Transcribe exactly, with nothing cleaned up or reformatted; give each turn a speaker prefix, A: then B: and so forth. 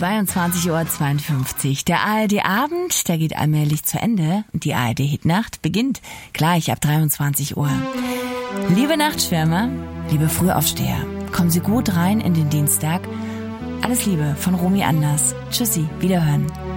A: zweiundzwanzig Uhr zweiundfünfzig. Der A R D-Abend, der geht allmählich zu Ende. Und die A R D-Hitnacht beginnt gleich ab dreiundzwanzig Uhr. Liebe Nachtschwärmer, liebe Frühaufsteher, kommen Sie gut rein in den Dienstag. Alles Liebe von Romy Anders. Tschüssi, wiederhören.